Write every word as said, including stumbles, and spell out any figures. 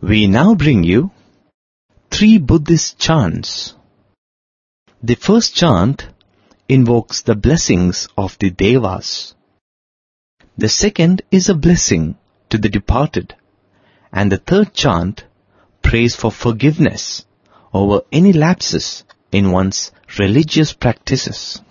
We now bring you three Buddhist chants. The first chant invokes the blessings of the Devas. The second is a blessing to the departed. And the third chant prays for forgiveness over any lapses in one's religious practices.